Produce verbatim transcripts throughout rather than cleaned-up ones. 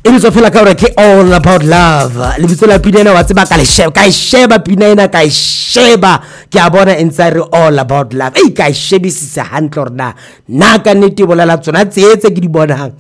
It is feel like all about love. Lebitso la pina ena wa tseba ka le sheba ka sheba pina ena ka sheba ke a bona inside all about love. Ei ka shebisisa hantle rona na ka nete bolela tsona tsetse ke di bonang.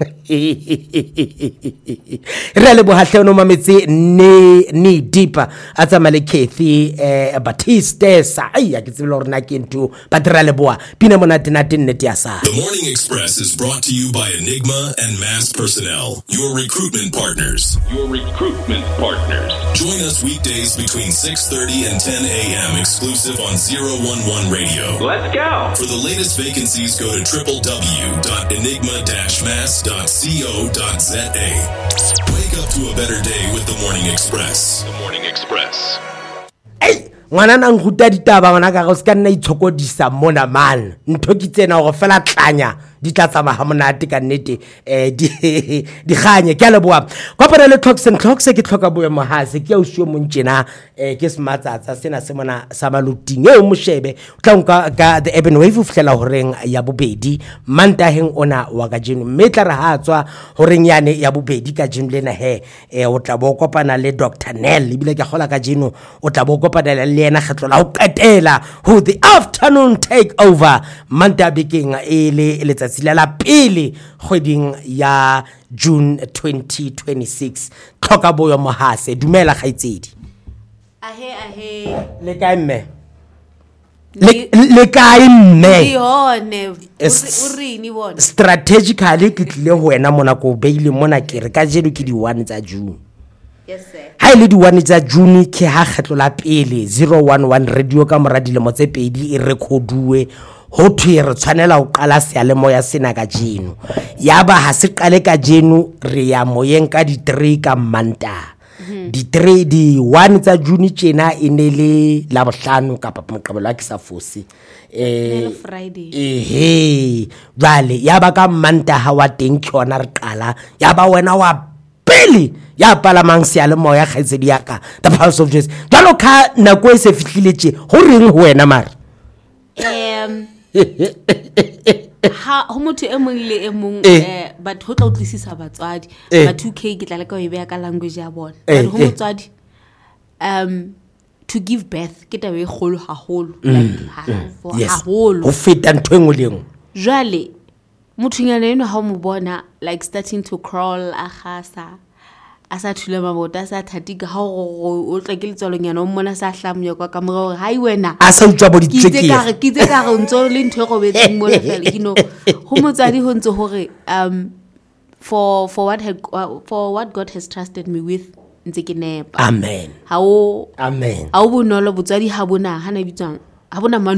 Re le bo hatle no mametse ne ni deeper atsa male Kathy eh Batiste sa ai ya ke tsebela rona ke ntu but re le boa pina mona tena tenne tia sa. The Morning Express is brought to you by Enigma and Mass Personnel, your recruitment partners. Your recruitment partners. Join us weekdays between six thirty and ten a.m. exclusive on zero one one Radio. Let's go. For the latest vacancies, go to w w w dot enigma dash mass dot co dot z a. Wake up to a better day with the Morning Express. The Morning Express. Hey! Ngwana na nkuta ditaba ngwana ka go ska nna itshokodisa mona man ntho ke tsena go fela tlanya di tla tsama ha monate ka nnete eh di di ganye ke a leboa kopana le Clocks and Clocks ke tlhoka boe mohase ke o sio montjena eh ke smatsatsa sena se mona sa maluting e o moshebe o tla nka ka the Urban Wave o fihlela horeng ya bobedi mantaheng ona wa ka jeno metla re ha tswa horeng yane ya bobedi ka jeno lena he eh o tla bo kopana le Doctor Nell ibile ke gola ka jeno o tla bo kopana le ena kgetlo la o qetela who the afternoon take over mantabekeng ele le tsatsi la pele kgweding ya June twenty twenty-six tlhoka boyo mohase dumela kgaitsedi ahe ahe le kae mme le le kae mme yone o rini bona strategically ke tlile ho wena mona ko beile mona ke re ka jeno ke di one tsa June. Yes sir. Ha ile di one tsa June ke ha kgetlo la pele zero one one radio ka moradile mo tse pedi e recorduwe ho thwe re tshwanela ho qala se le moya sena ka jeno yaba ha se qale ka jeno re ya moyeng ka di three ka manta di three di one tsa June tjena e ne le la bohlano ka papa moqabelo a ke sa fosi eh Friday eh jale yaba ka manta ha wa teng khona re qala yaba wena wa pele ya palamang se le moya khaitsedi yaka the pulse of Jesus jalo ka nako e se fihliletse ho reng ho wena mara um ha ho motho e mong le e mong eh but ho tla utlisisa batswadi ba two K ke tla le ka e beya ka language ya bona but ho motswadi um to give birth ke tabe kholo haholo like haholo ho feta ntho engwe le engwe jwale motho nyana eno ha mo bona like starting to crawl a khasa asa thula mabota sa thatika ha o tla ke letsolo nyana o mona sa hlamnya kwa ka morao hai wena asa utswa bo ditsekere ke ka ke tse ka re ntso le ntho go betseng mo fela you know ho motsadi ho ntse hore um for for what had, uh, for what God has trusted me with ntse ke nepa amen ha o amen ha o bonolo botsadi ha bona hana bitswang ha bona